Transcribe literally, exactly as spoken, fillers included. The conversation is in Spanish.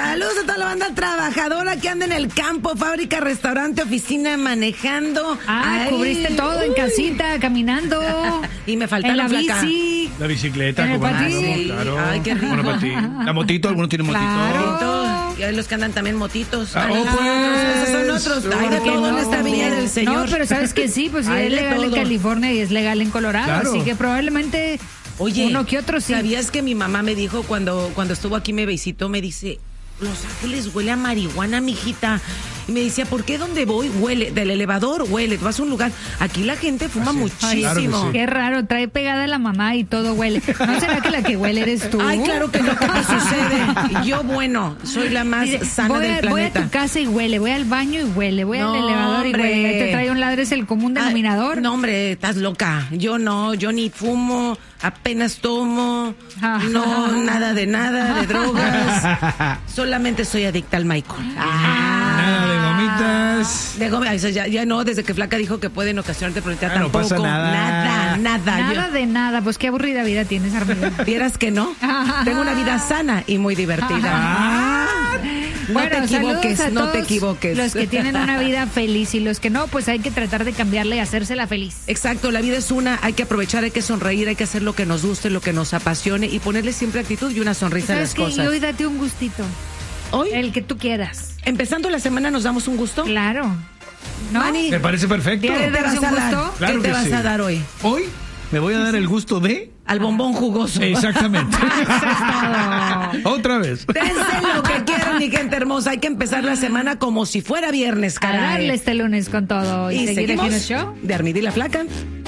Saludos a toda la banda trabajadora que anda en el campo, fábrica, restaurante, oficina, manejando. Ah, Ay. cubriste todo en casita, caminando. Y me faltaron, en la flaca. bici. La bicicleta, En el como patín. claro. Ay, qué rico. Bueno, patín. La motito, algunos tienen Claro. motito. Y hay los que andan también motitos. Ah, Ah, oh, esos son pues. otros, esos son otros. Hay de Bueno, todo en no, esta viña del Señor. No, pero sabes que sí, pues sí, Hay es de legal en todo. California y es legal en Colorado, Claro. así que probablemente Oye, uno que otro sí. ¿sabías que mi mamá me dijo cuando, cuando estuvo aquí, me visitó, me dice, Los Ángeles huele a marihuana, mijita? Y me decía, ¿por qué donde voy huele? Del elevador huele, tú vas a un lugar. Aquí la gente fuma Así es. muchísimo. Claro que sí. Qué raro, trae pegada la mamá y todo huele. ¿No será que la que huele eres tú? Ay, claro que no, ¿qué te sucede? Yo, bueno, soy la más Dice, sana voy, del a, voy a planeta. tu casa y huele, voy al baño y huele, voy No, al elevador y hombre. huele. Ahí te trae un ladre, es el común denominador. Ay, no, hombre, estás loca. Yo no, yo ni fumo, apenas tomo, no, nada de nada, de drogas. Solamente soy adicta al Michael. Nada de gomitas. De goma, eso ya, ya no, desde que Flaca dijo que pueden ocasionarte prioridad, Ah, no tampoco. pasa nada. Nada, nada. Nada Yo- de nada, pues qué aburrida vida tienes, Armida. Vieras que no. Tengo una vida sana y muy divertida. Ah. No Bueno, te equivoques, saludos a no te todos equivoques. Los que tienen una vida feliz y los que no, pues hay que tratar de cambiarla y hacérsela feliz. Exacto, la vida es una, hay que aprovechar, hay que sonreír, hay que hacer lo que nos guste, lo que nos apasione y ponerle siempre actitud y una sonrisa a ¿Sabes las qué? cosas. Y hoy date un gustito, Hoy, el que tú quieras. empezando la semana, nos damos un gusto. Claro. ¿No? Mani, Me parece perfecto. Día de ¿qué te vas darse a un dar? gusto? Claro ¿Qué te que vas sí. a dar hoy? Hoy me voy a dar el gusto de... Al bombón jugoso. Exactamente. Eso es todo. Otra vez. Dense lo que quieran, mi gente hermosa. Hay que empezar la semana como si fuera viernes, A caray. darle este lunes con todo y, Y seguir aquí en seguimos el show. de Armida y la Flaca.